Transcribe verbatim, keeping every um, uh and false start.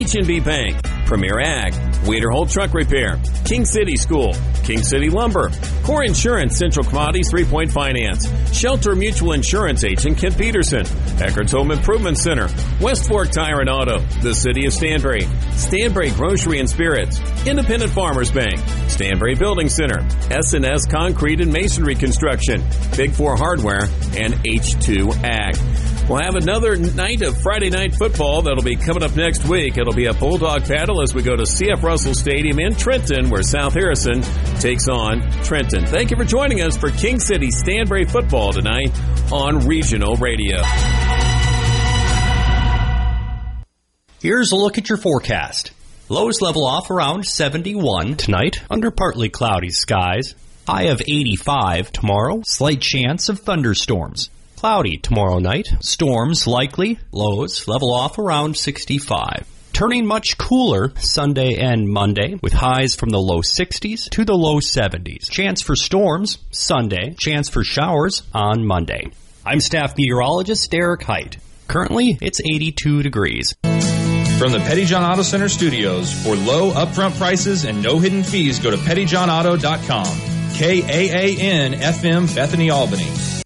H and B Bank, Premier Ag, Waderholt Truck Repair, King City School, King City Lumber, Core Insurance, Central Commodities, Three Point Finance, Shelter Mutual Insurance Agent Kent Peterson, Eckerd's Home Improvement Center, West Fork Tire and Auto, the City of Stanbury, Stanbury Grocery and Spirits, Independent Farmers Bank, Stanbury Building Center, S and S Concrete and Masonry Construction, Big Four Hardware, and H two Ag. We'll have another night of Friday night football that'll be coming up next week. It'll be a Bulldog battle as we go to C F Russell Stadium in Trenton, where South Harrison takes on Trenton. Thank you for joining us for King City Stanbury football tonight on Regional Radio. Here's a look at your forecast. Lows level off around seventy-one tonight under partly cloudy skies. High of eighty-five tomorrow. Slight chance of thunderstorms. Cloudy tomorrow night. Storms likely. Lows level off around sixty-five. Turning much cooler Sunday and Monday with highs from the low sixties to the low seventies. Chance for storms Sunday. Chance for showers on Monday. I'm staff meteorologist Derek Height. Currently, it's eighty-two degrees. From the Pettyjohn Auto Center studios, for low upfront prices and no hidden fees, go to pettyjohn auto dot com. K A A N F M Bethany, Albany.